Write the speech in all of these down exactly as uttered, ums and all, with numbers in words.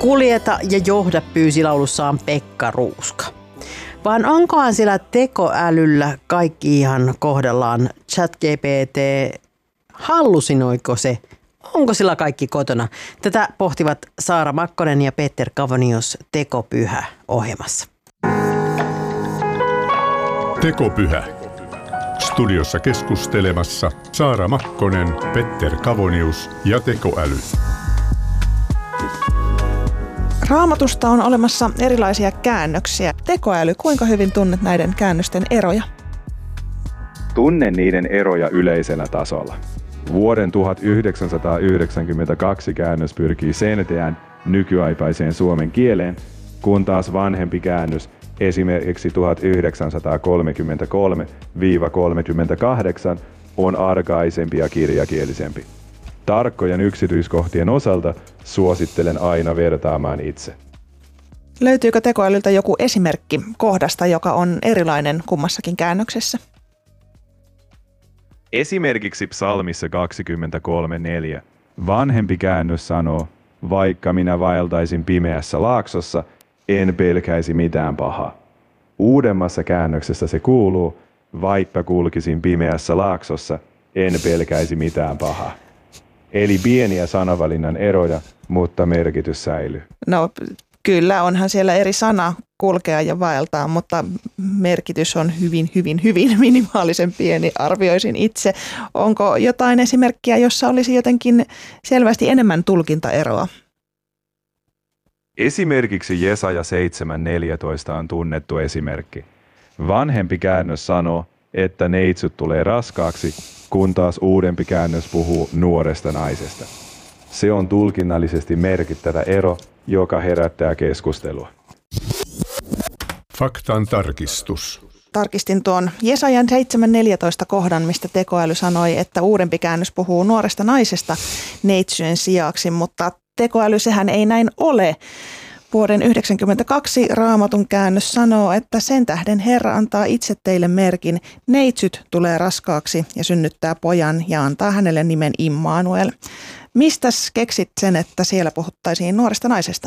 Kuljeta ja johda pyysi laulussaan Pekka Ruuska. Vaan onkohan sillä tekoälyllä kaikki ihan kohdallaan? ChatGPT, hallusinoiko se? Onko sillä kaikki kotona? Tätä pohtivat Saara Makkonen ja Peter Kavonius Tekopyhä -ohjelmassa. Tekopyhä. Studiossa keskustelemassa Saara Makkonen, Peter Kavonius ja tekoäly. Raamatusta on olemassa erilaisia käännöksiä. Tekoäly, kuinka hyvin tunnet näiden käännösten eroja? Tunnen niiden eroja yleisellä tasolla. Vuoden tuhatyhdeksänsataayhdeksänkymmentäkaksi käännös pyrkii selkeään nykyaikaiseen suomen kieleen, kun taas vanhempi käännös esimerkiksi tuhatyhdeksänsataakolmekymmentäkolme kolmekymmentäkahdeksan on arkaisempi ja kirjakielisempi. Tarkkojen yksityiskohtien osalta suosittelen aina vertaamaan itse. Löytyykö tekoälyltä joku esimerkki kohdasta, joka on erilainen kummassakin käännöksessä? Esimerkiksi psalmissa kaksikymmentäkolme neljä. Vanhempi käännös sanoo, vaikka minä vaeltaisin pimeässä laaksossa, en pelkäisi mitään pahaa. Uudemmassa käännöksessä se kuuluu, vaikka kulkisin pimeässä laaksossa, en pelkäisi mitään pahaa. Eli pieniä sanavalinnan eroja, mutta merkitys säilyy. No kyllä, onhan siellä eri sana kulkea ja vaeltaa, mutta merkitys on hyvin, hyvin, hyvin minimaalisen pieni, arvioisin itse. Onko jotain esimerkkiä, jossa olisi jotenkin selvästi enemmän tulkintaeroa? Esimerkiksi Jesaja seitsemän neljätoista on tunnettu esimerkki. Vanhempi käännös sanoo, että neitsyt tulee raskaaksi, kun taas uudempi käännös puhuu nuoresta naisesta. Se on tulkinnallisesti merkittävä ero, joka herättää keskustelua. Faktan tarkistus. Tarkistin tuon Jesajan seitsemän neljätoista kohdan, mistä tekoäly sanoi, että uudempi käännös puhuu nuoresta naisesta neitsyjen sijaksi, mutta tekoäly sehän ei näin ole. Vuoden yhdeksänkymmentäkaksi Raamatun käännös sanoo, että sen tähden Herra antaa itse teille merkin, neitsyt tulee raskaaksi ja synnyttää pojan ja antaa hänelle nimen Immanuel. Mistäs keksit sen, että siellä puhuttaisiin nuoresta naisesta?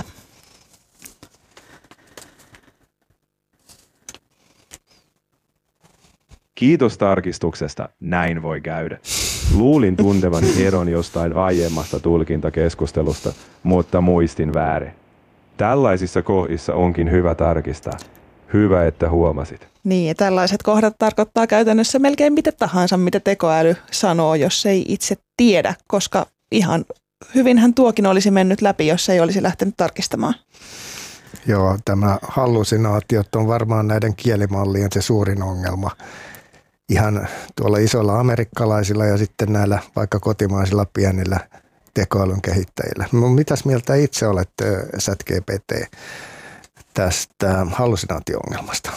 Kiitos tarkistuksesta, näin voi käydä. Luulin tuntevani eron jostain aiemmasta tulkintakeskustelusta, mutta muistin väärin. Tällaisissa kohdissa onkin hyvä tarkistaa. Hyvä, että huomasit. Niin, ja tällaiset kohdat tarkoittaa käytännössä melkein mitä tahansa, mitä tekoäly sanoo, jos ei itse tiedä, koska ihan hyvinhän tuokin olisi mennyt läpi, jos ei olisi lähtenyt tarkistamaan. Joo, tämä hallusinaatiot on varmaan näiden kielimallien se suurin ongelma. Ihan tuolla isoilla amerikkalaisilla ja sitten näillä vaikka kotimaisilla pienillä tekoälyn kehittäjillä. Mitäs mieltä itse olette, ChatGPT, tästä hallusinaatio-ongelmasta?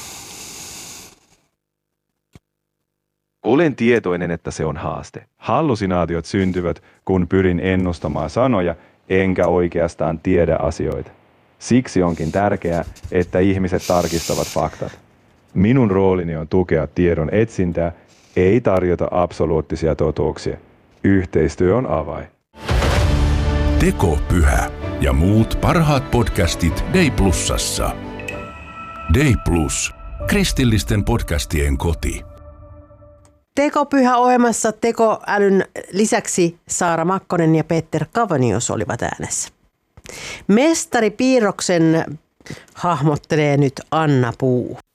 Olen tietoinen, että se on haaste. Hallusinaatiot syntyvät, kun pyrin ennustamaan sanoja, enkä oikeastaan tiedä asioita. Siksi onkin tärkeää, että ihmiset tarkistavat faktat. Minun roolini on tukea tiedon etsintää, ei tarjota absoluuttisia totuuksia. Yhteistyö on avain. Tekopyhä ja muut parhaat podcastit Day Plusassa. Day Plus, kristillisten podcastien koti. Tekopyhä -ohjelmassa tekoälyn lisäksi Saara Makkonen ja Peter Kavonius olivat äänessä. Mestari Piirroksen hahmottelee nyt Anna Puu.